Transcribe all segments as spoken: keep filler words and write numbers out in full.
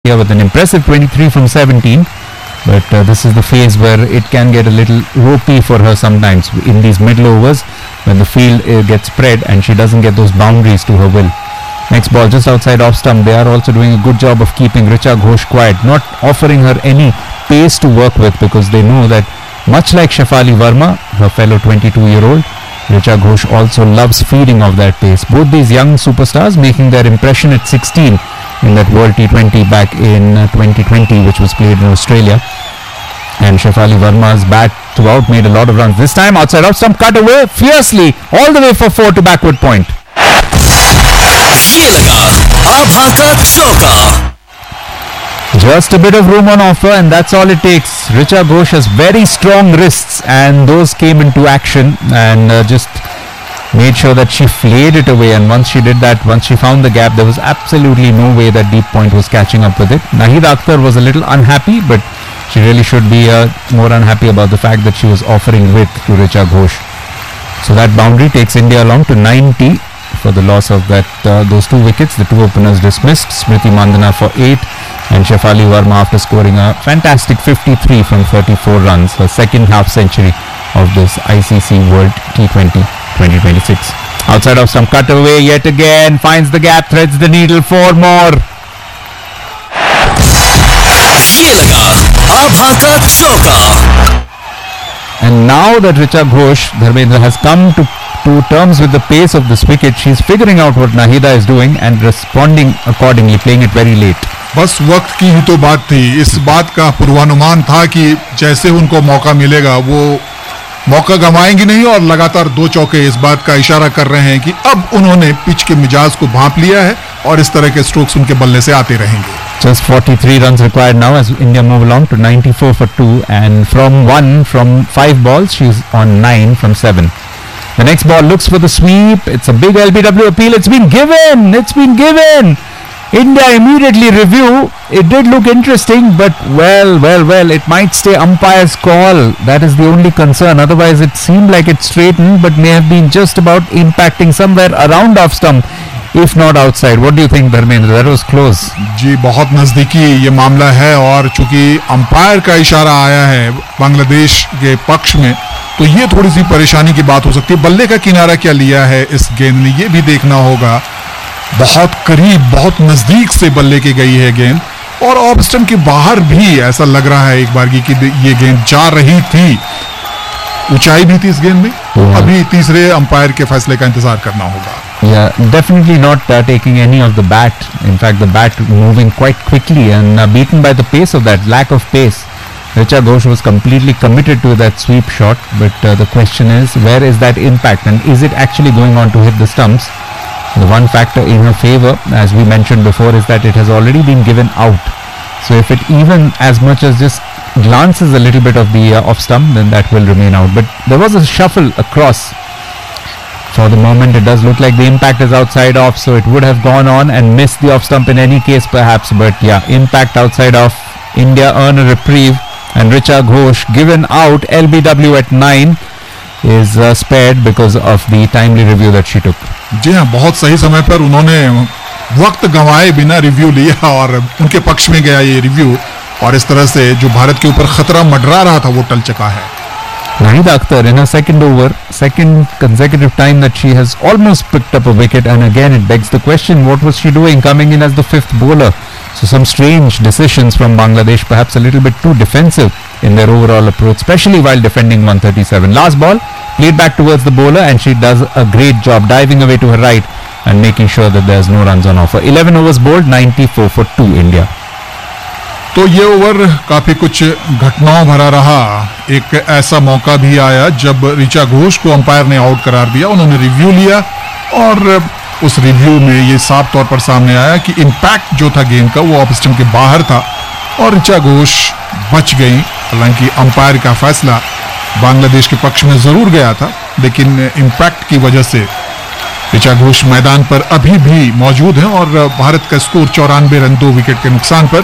with an impressive twenty-three from seventeen. But uh, this is the phase where it can get a little ropey for her sometimes in these middle overs when the field uh, gets spread and she doesn't get those boundaries to her will. Next ball just outside off stump. They are also doing a good job of keeping Richa Ghosh quiet, not offering her any pace to work with, because they know that much like Shefali Verma, her fellow twenty-two year old, Richa Ghosh also loves feeding off that pace. Both these young superstars making their impression at sixteen in that World T twenty back in uh, twenty twenty, which was played in Australia. And Shefali Verma's bat throughout made a lot of runs. This time outside off stump, cut away fiercely all the way for four to backward point. Just a bit of room on offer, and that's all it takes. Richa Ghosh has very strong wrists, and those came into action and uh, just made sure that she flayed it away. And once she did that, once she found the gap, there was absolutely no way that Deep Point was catching up with it. Nahida Akhtar was a little unhappy, but she really should be uh, more unhappy about the fact that she was offering width to Richa Ghosh. So that boundary takes India along to ninety for the loss of that uh, those two wickets. The two openers dismissed, Smriti Mandana for eight and Shefali Verma after scoring a fantastic fifty-three from thirty-four runs, her second half century of this I C C World T twenty twenty twenty-six. Outside of some cutaway yet again, finds the gap, threads the needle, four more. And now that Richa Ghosh, Dharmendra, has come to, to terms with the pace of this wicket, she's figuring out what Nahida is doing and responding accordingly, playing it very late. बस वक्त की ही तो बात थी. इस बात का पूर्वानुमान था कि जैसे उनको मौका मिलेगा वो मौका गंवाएंगी नहीं, और लगातार दो चौके इस बात का इशारा कर रहे हैं कि अब उन्होंने पिच के मिजाज को भांप लिया है और इस तरह के स्ट्रोक्स उनके बल्ले से आते रहेंगे. Just forty-three runs required now as India move along to ninety-four for two, and from one from five balls she's on nine from seven. The next ball looks for the sweep. It's a big L B W appeal. It's been given. It's been given. India immediately review. It did look interesting, but well, well, well, it might stay umpire's call. That is the only concern. Otherwise, it seemed like it straightened, but may have been just about impacting somewhere around off stump, if not outside. What do you think, Dharmendra? That was close. जी बहुत नजदीकी ये मामला है, और चूंकि umpire का इशारा आया है बांग्लादेश के पक्ष में, तो ये थोड़ी सी परेशानी की बात हो सकती है. बल्ले का किनारा क्या लिया है इस गेंद ने, ये भी देखना होगा. बहुत करीब, बहुत नजदीक से बल्ले की गई है गेंद, और ऑफ स्टंप के बाहर भी ऐसा लग रहा है एक बार की ये गेंद जा रही थी. ऊंचाई भी थी इस गेंद में. yeah. अभी तीसरे अंपायर के फैसले का इंतजार करना होगा. Yeah, definitely not uh, taking any of the bat. In fact, the bat moving quite quickly and uh, beaten by the pace of that, lack of pace. Richa Ghosh was completely committed to that sweep shot, but uh, the question is, where is that impact, and is it actually going on to hit the stumps? The one factor in her favor, as we mentioned before, is that it has already been given out. So if it even as much as just glances a little bit of the uh, off stump, then that will remain out. But there was a shuffle across. For the moment, it does look like the impact is outside off, so it would have gone on and missed the off stump in any case perhaps. But yeah, impact outside off. India earn a reprieve, and Richa Ghosh given out. L B W at nine is uh, spared because of the timely review that she took. जी हाँ, बहुत सही समय पर उन्होंने वक्त गंवाए बिना review लिया और उनके पक्ष में गया ये रिव्यू, और इस तरह से जो भारत के ऊपर खतरा मंडरा रहा था वो टल चुका है. Nahida Akhtar in her second over, second consecutive time that she has almost picked up a wicket, and again it begs the question, what was she doing coming in as the fifth bowler? So some strange decisions from Bangladesh, perhaps a little bit too defensive in their overall approach, especially while defending one thirty-seven. Last ball played back towards the bowler, and she does a great job diving away to her right and making sure that there's no runs on offer. eleven overs bowled, ninety-four for two India. तो ये over काफी कुछ घटनाओं भरा रहा. एक ऐसा मौका भी आया जब रिचा घोष को अंपायर ने आउट करार दिया. उन्होंने रिव्यू लिया, और उस रिव्यू में ये साफ तौर पर सामने आया कि इंपैक्ट जो था गेंद का वो ऑफ स्टंप के बाहर था, और रिचा घोष बच गई. हालांकि अंपायर का फैसला बांग्लादेश के पक्ष में जरूर गया था, लेकिन इंपैक्ट की वजह से रिचा घोष मैदान पर अभी भी मौजूद है, और भारत का स्कोर चौरानवे रन दो विकेट के नुकसान पर.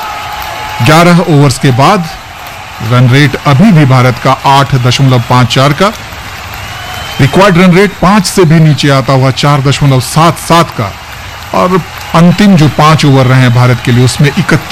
ग्यारह ओवर्स के बाद रन रेट अभी भी भारत का आठ दशमलव पांच चार का. रिक्वायर्ड रन रेट पांच से भी नीचे आता हुआ चार दशमलव सात सात का, और अंतिम जो पांच ओवर रहे हैं भारत के लिए उसमें इकतीस